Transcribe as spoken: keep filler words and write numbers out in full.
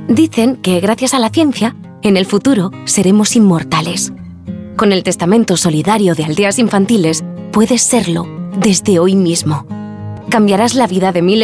Dicen que gracias a la ciencia, en el futuro seremos inmortales. Con el testamento solidario de Aldeas Infantiles, puedes serlo desde hoy mismo. Cambiarás la vida de miles